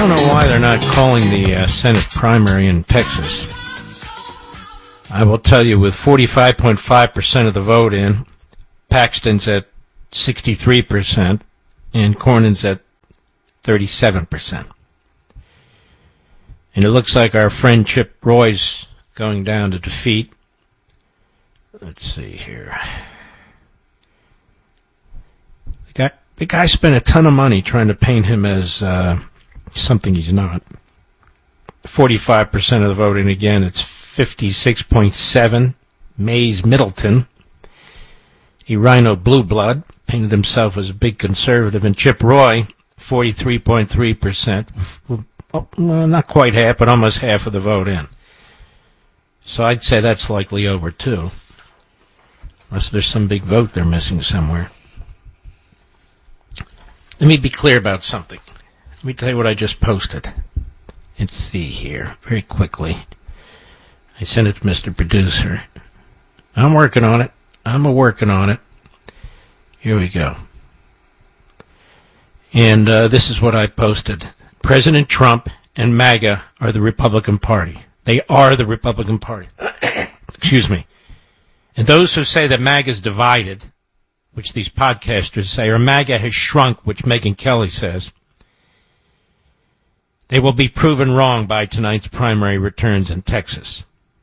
don't know why they're not calling the Senate primary in Texas. I will tell you, with 45.5% of the vote in, Paxton's at 63%, and Cornyn's at 37%. And it looks like our friend Chip Roy's going down to defeat. Let's see here. The guy spent a ton of money trying to paint him as something he's not. 45% of the voting again. It's 56.7. Mays Middleton. He rhino blue blood, painted himself as a big conservative. And Chip Roy, 43.3%. Well, not quite half, but almost half of the vote in. So I'd say that's likely over, too. Unless there's some big vote they're missing somewhere. Let me be clear about something. Let me tell you what I just posted. Let's see here, very quickly. I sent it to Mr. Producer. I'm working on it. Working on it. Here we go. And this is what I posted. President Trump and MAGA are the Republican Party. They are the Republican Party. Excuse me. And those who say that MAGA is divided, which these podcasters say, or MAGA has shrunk, which Megyn Kelly says, they will be proven wrong by tonight's primary returns in Texas.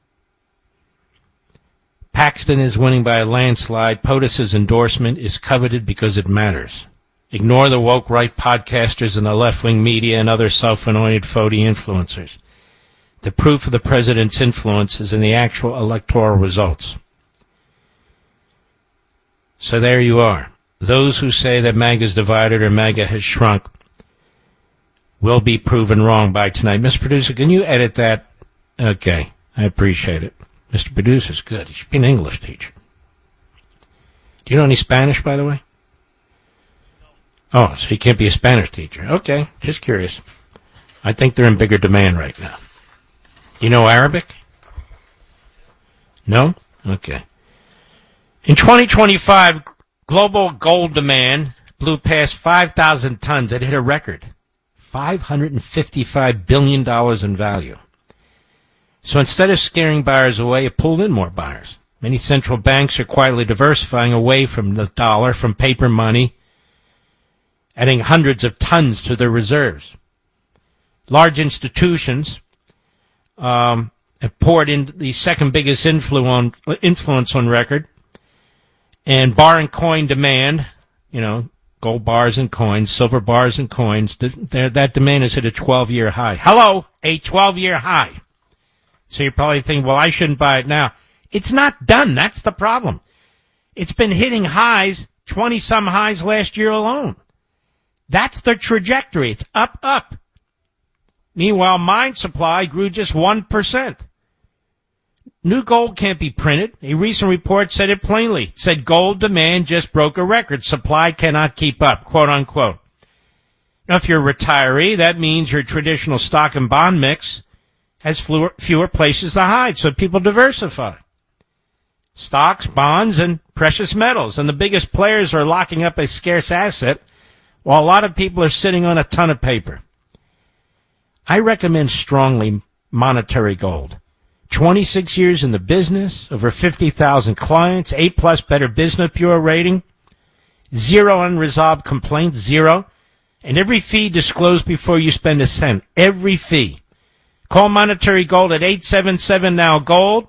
Paxton is winning by a landslide. POTUS's endorsement is coveted because it matters. Ignore the woke right podcasters and the left-wing media and other self-anointed phony influencers. The proof of the president's influence is in the actual electoral results. So there you are. Those who say that MAGA is divided or MAGA has shrunk will be proven wrong by tonight. Mr. Producer, can you edit that? Okay, I appreciate it. Mr. Producer's good. He should be an English teacher. Do you know any Spanish, by the way? Oh, so he can't be a Spanish teacher. Okay, just curious. I think they're in bigger demand right now. You know Arabic? No? Okay. In 2025, global gold demand blew past 5,000 tons. It hit a record. $555 billion in value. So instead of scaring buyers away, it pulled in more buyers. Many central banks are quietly diversifying away from the dollar, from paper money, adding hundreds of tons to their reserves. Large institutions have poured in the second biggest influence on record. And bar and coin demand, gold bars and coins, silver bars and coins, that demand is at a 12-year high. Hello, a 12-year high. So you're probably thinking, well, I shouldn't buy it now. It's not done. That's the problem. It's been hitting highs, 20-some highs last year alone. That's the trajectory. It's up, up. Meanwhile, mine supply grew just 1%. New gold can't be printed. A recent report said it plainly. It said gold demand just broke a record. Supply cannot keep up, quote unquote. Now, if you're a retiree, that means your traditional stock and bond mix has fewer places to hide, so people diversify. Stocks, bonds, and precious metals. And the biggest players are locking up a scarce asset, while a lot of people are sitting on a ton of paper. I recommend strongly monetary gold. 26 years in the business, over 50,000 clients, A+ Better Business Bureau rating, 0 unresolved complaints, 0, and every fee disclosed before you spend a cent. Every fee. Call Monetary Gold at 877-NOW-GOLD,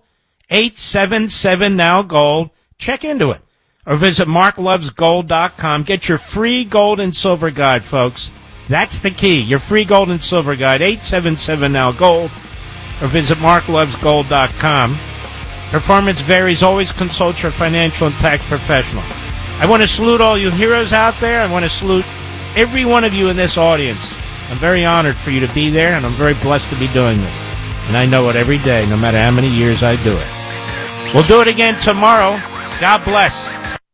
877-NOW-GOLD. Check into it. Or visit marklovesgold.com. Get your free gold and silver guide, folks. That's the key. Your free gold and silver guide, 877-NOW-GOLD. Or visit marklovesgold.com. Performance varies. Always consult your financial and tax professional. I want to salute all you heroes out there. I want to salute every one of you in this audience. I'm very honored for you to be there, and I'm very blessed to be doing this. And I know it every day, no matter how many years I do it. We'll do it again tomorrow. God bless.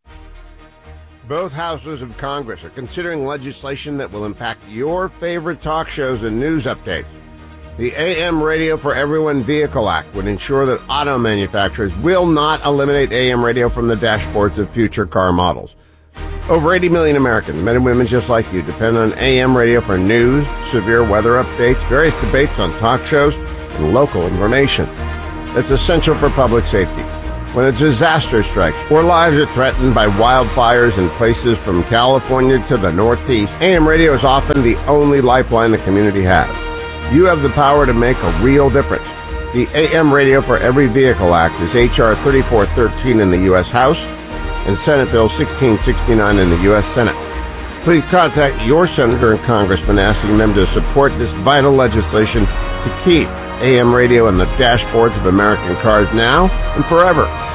Both houses of Congress are considering legislation that will impact your favorite talk shows and news updates. The AM Radio for Everyone Vehicle Act would ensure that auto manufacturers will not eliminate AM radio from the dashboards of future car models. Over 80 million Americans, men and women just like you, depend on AM radio for news, severe weather updates, various debates on talk shows, and local information. It's essential for public safety. When a disaster strikes or lives are threatened by wildfires in places from California to the Northeast, AM radio is often the only lifeline the community has. You have the power to make a real difference. The AM Radio for Every Vehicle Act is H.R. 3413 in the U.S. House and Senate Bill 1669 in the U.S. Senate. Please contact your senator and congressman asking them to support this vital legislation to keep AM radio on the dashboards of American cars now and forever.